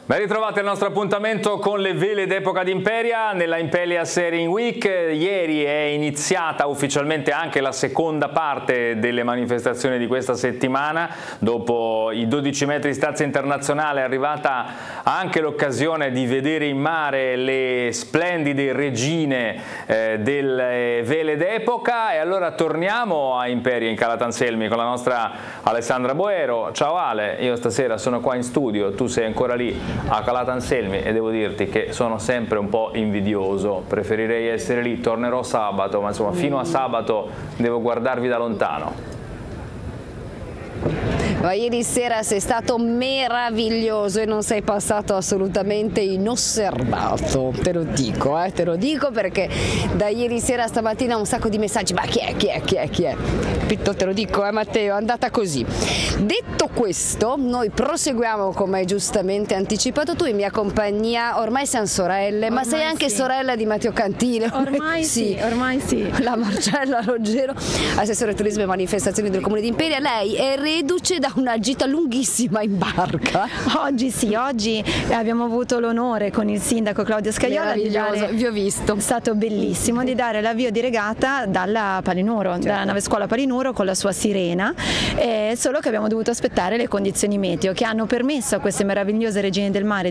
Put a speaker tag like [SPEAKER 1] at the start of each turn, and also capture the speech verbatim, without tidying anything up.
[SPEAKER 1] Ben ritrovati al nostro appuntamento con le vele d'epoca d'Imperia nella Imperia Sailing Week. Ieri è iniziata ufficialmente anche la seconda parte delle manifestazioni di questa settimana. Dopo i dodici metri stazza internazionale è arrivata anche l'occasione di vedere in mare le splendide regine eh, delle vele d'epoca, e allora torniamo a Imperia in Calatafimi con la nostra Alessandra Boero. Ciao Ale, io stasera sono qua in studio, tu sei ancora lì a Calatafimi e devo dirti che sono sempre un po' invidioso, preferirei essere lì, tornerò sabato, ma insomma fino a sabato devo guardarvi da lontano.
[SPEAKER 2] Ma ieri sera sei stato meraviglioso e non sei passato assolutamente inosservato, te lo dico, eh, te lo dico perché da ieri sera a stamattina un sacco di messaggi, ma chi è, chi è, chi è, chi è? Capito, te lo dico, eh Matteo, è andata così. Detto questo, noi proseguiamo come hai giustamente anticipato tu in mia compagnia, ormai siamo sorelle, ormai ma sei anche sì. sorella di Matteo Cantile.
[SPEAKER 3] Ormai sì, ormai sì.
[SPEAKER 2] La Marcella Ruggero, assessore turismo e manifestazioni del Comune di Imperia, lei è reduce da una gita lunghissima in barca.
[SPEAKER 3] Oggi sì, oggi abbiamo avuto l'onore con il sindaco Claudio Scaiola di dare,
[SPEAKER 2] vi ho visto.
[SPEAKER 3] È stato bellissimo di dare l'avvio di regata dalla Palinuro, certo. dalla nave scuola Palinuro con la sua sirena, eh, solo che abbiamo dovuto aspettare le condizioni meteo che hanno permesso a queste meravigliose regine del mare